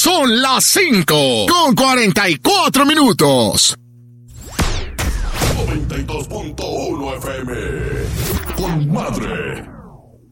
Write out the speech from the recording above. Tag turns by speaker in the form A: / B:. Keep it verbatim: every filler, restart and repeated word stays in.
A: Son las cinco con cuarenta y cuatro minutos.
B: noventa y dos punto uno F M. Con madre.